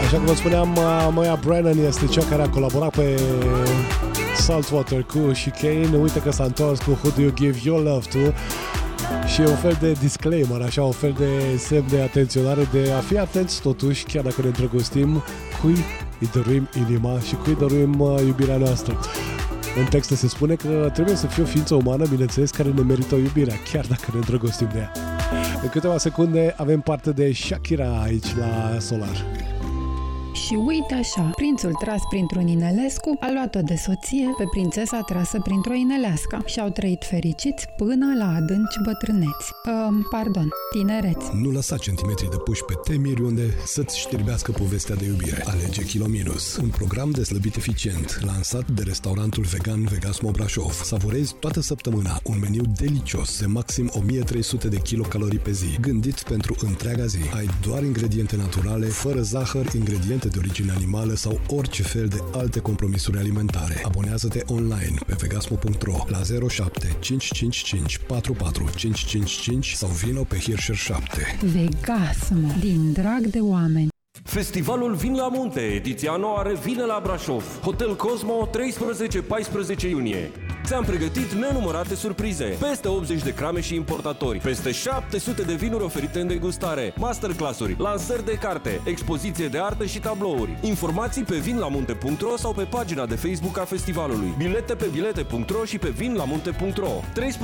Așa cum vă spuneam, Moya Brennan este cea care a colaborat pe Saltwater cu Chicane. Uite că s-a întors cu Who Do You Give Your Love To. Și e un fel de disclaimer, așa, un fel de semn de atenționare, de a fi atenți totuși, chiar dacă ne îndrăgostim, cui îi dăruim inima și cui îi dăruim iubirea noastră. În texte se spune că trebuie să fie o ființă umană, bineînțeles, care ne merită iubirea, chiar dacă ne îndrăgostim de ea. În câteva secunde avem parte de Shakira aici la Solar. Și uite așa, prințul tras printr-un inelescu a luat-o de soție pe prințesa trasă printr-o inelească și au trăit fericiți până la adânci bătrâneți. Tinereți. Nu lăsa centimetri de puși pe temiri unde să-ți știrbească povestea de iubire. Alege Kilominus, un program de slăbit eficient, lansat de restaurantul vegan Vegasmo Brașov. Savurezi toată săptămâna un meniu delicios de maxim 1300 de kilocalorii pe zi, gândit pentru întreaga zi. Ai doar ingrediente naturale, fără zahăr, ingrediente de origine animală sau orice fel de alte compromisuri alimentare. Abonează-te online pe vegasmo.ro la 07 555 44 555 sau vino pe Hirscher 7. Vegasmo, din drag de oameni. Festivalul Vin la Munte, ediția nouă revine la Brașov. Hotel Cosmo, 13-14 iunie. Ți-am pregătit nenumărate surprize, peste 80 de crame și importatori, peste 700 de vinuri oferite în degustare, masterclass-uri, lansări de carte, expoziție de artă și tablouri. Informații pe vinlamunte.ro sau pe pagina de Facebook a festivalului. Bilete pe bilete.ro și pe vinlamunte.ro.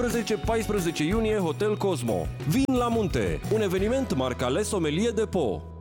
13-14 iunie, Hotel Cosmo. Vin la Munte, un eveniment marca Le Sommelier Depot.